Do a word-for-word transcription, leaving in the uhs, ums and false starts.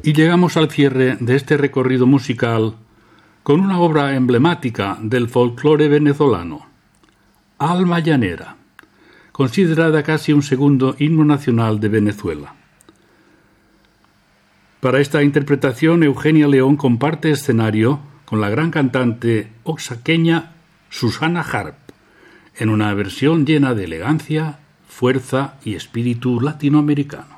Y llegamos al cierre de este recorrido musical con una obra emblemática del folclore venezolano, Alma Llanera, considerada casi un segundo himno nacional de Venezuela. Para esta interpretación, Eugenia León comparte escenario con la gran cantante oaxaqueña Susana Harp, en una versión llena de elegancia, fuerza y espíritu latinoamericano.